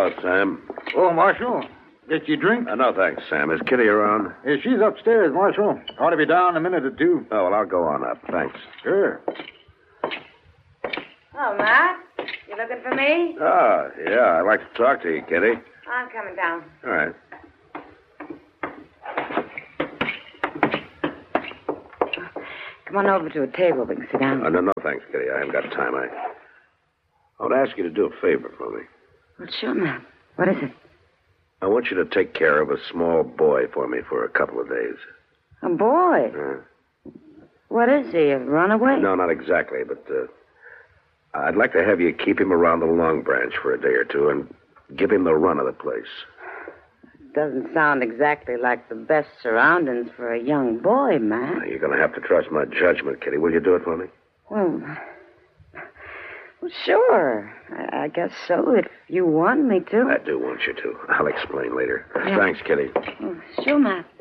Hello, Sam. Oh, Marshal. Get you a drink? No, thanks, Sam. Is Kitty around? Yeah, she's upstairs, Marshal. Ought to be down in a minute or two. Oh, well, I'll go on up. Thanks. Sure. Oh, Matt. You looking for me? Oh, yeah. I'd like to talk to you, Kitty. I'm coming down. All right. Come on over to a table. We can sit down. No, thanks, Kitty. I haven't got time. I want to ask you to do a favor for me. Well, sure, Matt. What is it? I want you to take care of a small boy for me for a couple of days. A boy? What is he, a runaway? No, not exactly, but I'd like to have you keep him around the Long Branch for a day or two and give him the run of the place. Doesn't sound exactly like the best surroundings for a young boy, Matt. You're going to have to trust my judgment, Kitty. Will you do it for me? Well, sure. I guess so, if you want me to. I do want you to. I'll explain later. Yeah. Thanks, Kitty. Oh, sure, Matt.